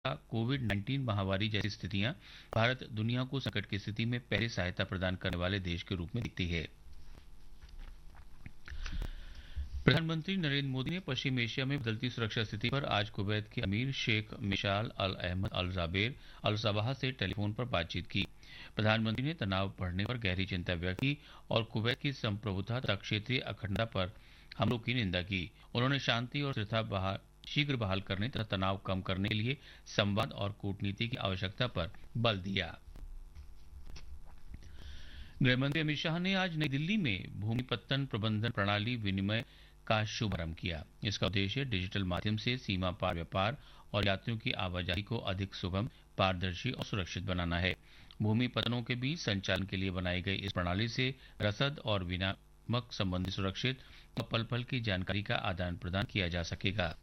कोविड-19 महामारी जैसी स्थितियां भारत दुनिया को संकट की स्थिति में पहले सहायता प्रदान करने वाले देश के रूप में दिखती है। प्रधानमंत्री नरेंद्र मोदी ने पश्चिम एशिया में बदलती सुरक्षा स्थिति पर आज कुवैत के अमीर शेख मिशाल अल अहमद अल जाबेर अल सबाह से टेलीफोन पर बातचीत की। प्रधानमंत्री ने तनाव बढ़ने पर गहरी चिंता व्यक्त की और कुवैत की संप्रभुता तथा क्षेत्रीय अखंडता पर हमलों की निंदा की। उन्होंने शांति और स्थिरता शीघ्र बहाल करने तथा तनाव कम करने के लिए संवाद और कूटनीति की आवश्यकता पर बल दिया। गृहमंत्री अमित शाह ने आज नई दिल्ली में भूमिपत्तन प्रबंधन प्रणाली विनिमय का शुभारंभ किया। इसका उद्देश्य डिजिटल माध्यम से सीमा पार व्यापार और यात्रियों की आवाजाही को अधिक सुगम, पारदर्शी और सुरक्षित बनाना है। भूमि पत्तनों के बीच संचालन के लिए बनाई गई इस प्रणाली से रसद और विनिमय संबंधी सुरक्षित और पल पल की जानकारी का आदान प्रदान किया जा सकेगा।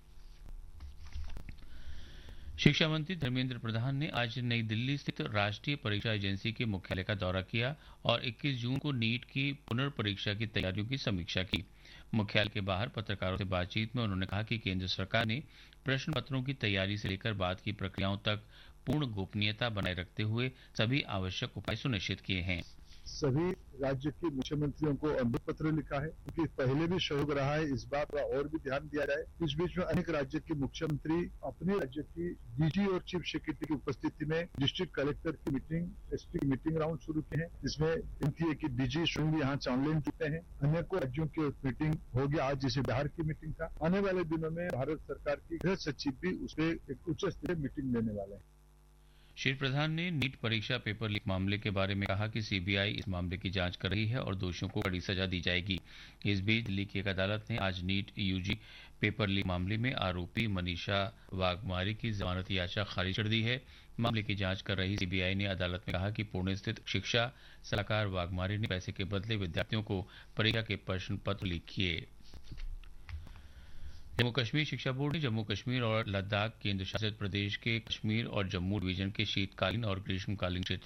शिक्षा मंत्री धर्मेंद्र प्रधान ने आज नई दिल्ली स्थित राष्ट्रीय परीक्षा एजेंसी के मुख्यालय का दौरा किया और 21 जून को नीट की पुनर्परीक्षा की तैयारियों की समीक्षा की। मुख्यालय के बाहर पत्रकारों से बातचीत में उन्होंने कहा कि केंद्र सरकार ने प्रश्न पत्रों की तैयारी से लेकर बाद की प्रक्रियाओं तक पूर्ण गोपनीयता बनाए रखते हुए सभी आवश्यक उपाय सुनिश्चित किए हैं। सभी राज्य के मुख्यमंत्रियों को अनुरोध पत्र लिखा है, क्योंकि पहले भी सहयोग रहा है, इस बात का और भी ध्यान दिया जाए। इस बीच में अनेक राज्य के मुख्यमंत्री अपने राज्य की डीजी और चीफ सेक्रेटरी की उपस्थिति में डिस्ट्रिक्ट कलेक्टर की मीटिंग, एसपी की मीटिंग राउंड शुरू किए हैं। इसमें विनती है कि डीजी स्वयं यहाँ ऑनलाइन जुटे हैं। अन्य को राज्यों की मीटिंग होगी आज, जैसे बिहार की मीटिंग था। आने वाले दिनों में भारत सरकार की गृह सचिव भी उसपे एक उच्च स्तरीय मीटिंग लेने वाले हैं। श्री प्रधान ने नीट परीक्षा पेपर लीक मामले के बारे में कहा कि सीबीआई इस मामले की जांच कर रही है और दोषियों को कड़ी सजा दी जाएगी। इस बीच दिल्ली की एक अदालत ने आज नीट यूजी पेपर लीक मामले में आरोपी मनीषा वाघमारे की जमानत याचिका खारिज कर दी है। मामले की जांच कर रही सीबीआई ने अदालत में कहा कि पुणे स्थित शिक्षा सलाहकार वाघमारे ने पैसे के बदले विद्यार्थियों को परीक्षा के प्रश्न पत्र लीक किए। जम्मू कश्मीर शिक्षा बोर्ड ने जम्मू कश्मीर और लद्दाख केंद्र शासित प्रदेश के कश्मीर और जम्मू डिवीजन के शीतकालीन और ग्रीष्मकालीन क्षेत्र